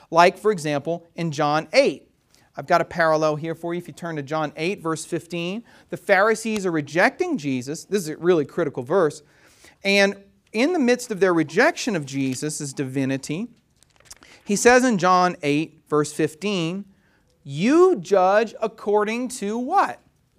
Like, for example, in John 8. I've got a parallel here for you. If you turn to John 8, verse 15, the Pharisees are rejecting Jesus. This is a really critical verse. And in the midst of their rejection of Jesus' divinity, he says in John 8, verse 15, you judge according to what?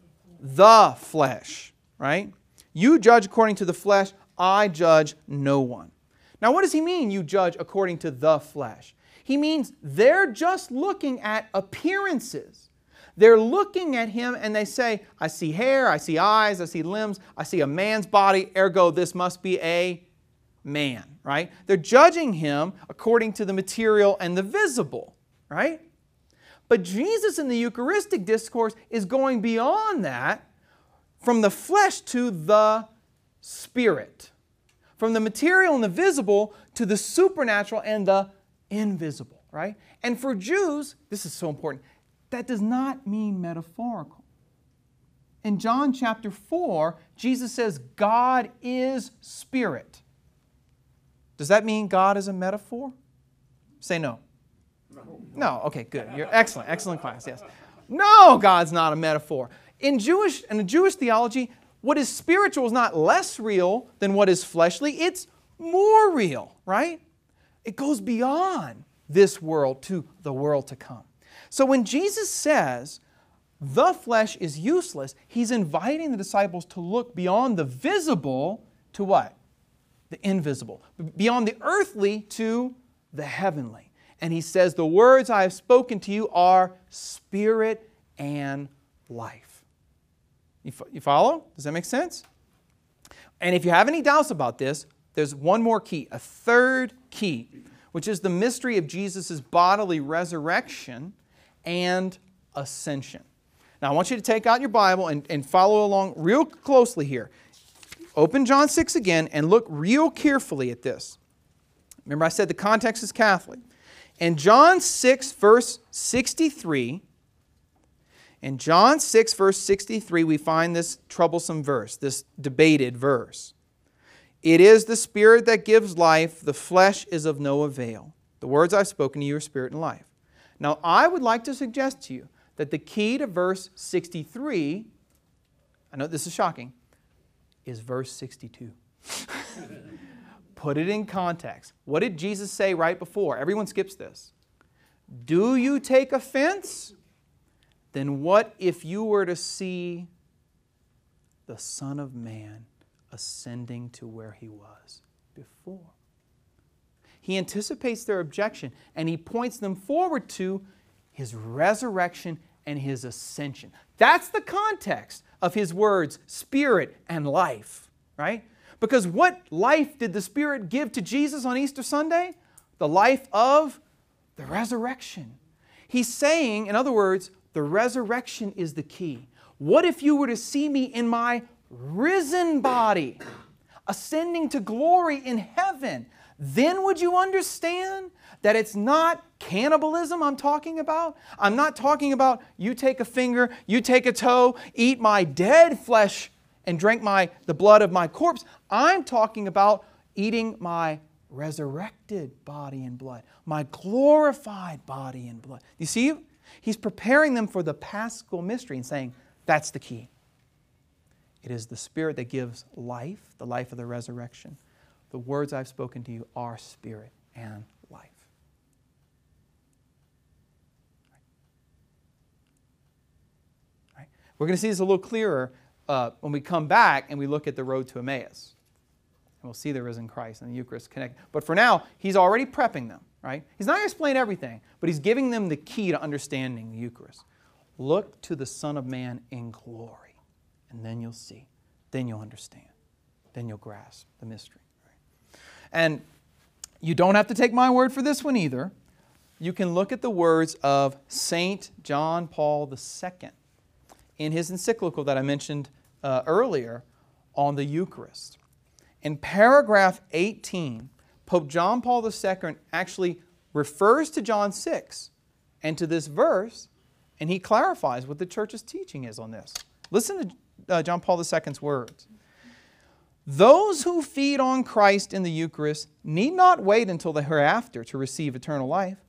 The flesh, right? You judge according to the flesh. I judge no one. Now, what does he mean, you judge according to the flesh? He means they're just looking at appearances. They're looking at him and they say, I see hair, I see eyes, I see limbs, I see a man's body, ergo this must be a man, right? They're judging him according to the material and the visible, right? But Jesus in the Eucharistic discourse is going beyond that, from the flesh to the spirit. From the material and the visible to the supernatural and the invisible, right? And for Jews, this is so important, that does not mean metaphorical. In John chapter 4, Jesus says, God is spirit. Does that mean God is a metaphor? Say no. No, okay, good. You're excellent, excellent class, yes. No, God's not a metaphor. In the Jewish theology, what is spiritual is not less real than what is fleshly. It's more real, right? It goes beyond this world to the world to come. So when Jesus says the flesh is useless, He's inviting the disciples to look beyond the visible to what? The invisible. Beyond the earthly to the heavenly. And He says, the words I have spoken to you are spirit and life. You follow? Does that make sense? And if you have any doubts about this, there's one more key, a third key, which is the mystery of Jesus' bodily resurrection and ascension. Now I want you to take out your Bible and follow along real closely here. Open John 6 again and look real carefully at this. Remember I said the context is Catholic. In John 6 verse 63, in John 6 verse 63 we find this troublesome verse, this debated verse. It is the Spirit that gives life, the flesh is of no avail. The words I've spoken to you are spirit and life. Now I would like to suggest to you that the key to verse 63, I know this is shocking, is verse 62. Put it in context. What did Jesus say right before? Everyone skips this. Do you take offense? Then what if you were to see the Son of Man ascending to where He was before? He anticipates their objection and He points them forward to His resurrection and His ascension. That's the context of His words, spirit and life, right? Because what life did the Spirit give to Jesus on Easter Sunday? The life of the resurrection. He's saying, in other words, the resurrection is the key. What if you were to see me in my risen body, ascending to glory in heaven? Then would you understand that it's not cannibalism I'm talking about? I'm not talking about you take a finger, you take a toe, eat my dead flesh and drink the blood of my corpse. I'm talking about eating my resurrected body and blood, my glorified body and blood. You see, He's preparing them for the Paschal mystery and saying, that's the key. It is the Spirit that gives life, the life of the resurrection. The words I've spoken to you are spirit and life. Right? We're going to see this a little clearer when we come back and we look at the road to Emmaus. And we'll see the risen Christ and the Eucharist connected. But for now, He's already prepping them. Right? He's not going to explain everything, but He's giving them the key to understanding the Eucharist. Look to the Son of Man in glory, and then you'll see. Then you'll understand. Then you'll grasp the mystery. Right? And you don't have to take my word for this one either. You can look at the words of St. John Paul II in his encyclical that I mentioned earlier on the Eucharist. In paragraph 18, Pope John Paul II actually refers to John 6 and to this verse, and he clarifies what the Church's teaching is on this. Listen to John Paul II's words. Those who feed on Christ in the Eucharist need not wait until the hereafter to receive eternal life,